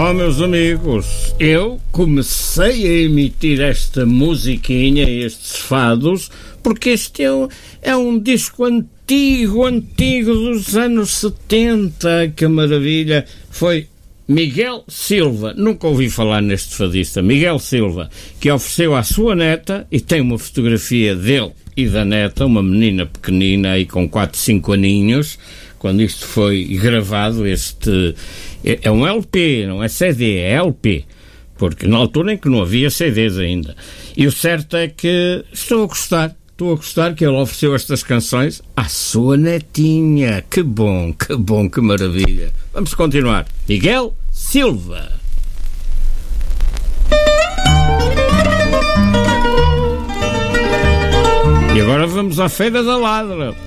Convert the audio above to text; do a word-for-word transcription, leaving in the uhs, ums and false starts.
Oh, meus amigos, eu comecei a emitir esta musiquinha, estes fados, porque este é um, é um disco antigo, antigo dos anos setenta, que maravilha. Foi Miguel Silva, nunca ouvi falar neste fadista, Miguel Silva, que ofereceu à sua neta, e tem uma fotografia dele e da neta, uma menina pequenina aí com quatro, cinco aninhos, quando isto foi gravado. Este é, é um L P, não é C D, é L P, porque na altura em que não havia C Ds ainda. E o certo é que estou a gostar, estou a gostar que ele ofereceu estas canções à sua netinha. Que bom, que bom, que maravilha. Vamos continuar. Miguel Silva. E agora vamos à Feira da Ladra.